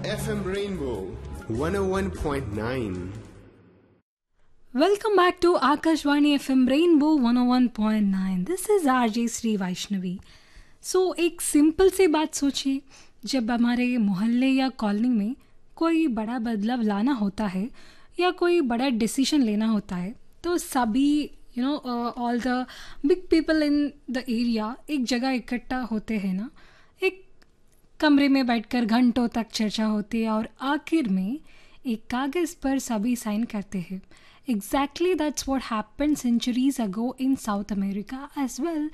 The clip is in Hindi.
FM Rainbow 101.9. Welcome back to Akashvani FM Rainbow 101.9. This is RJ Sri Vaishnavi. So एक सिंपल सी बात सोचिए, जब हमारे मोहल्ले या कॉलोनी में कोई बड़ा बदलाव लाना होता है या कोई बड़ा डिसीजन लेना होता है, तो सभी all the big people in the area एक जगह इकट्ठा होते हैं ना, एक कमरे में बैठकर घंटों तक चर्चा होती है और आखिर में एक कागज़ पर सभी साइन करते हैं. Exactly that's what happened centuries ago in South America as well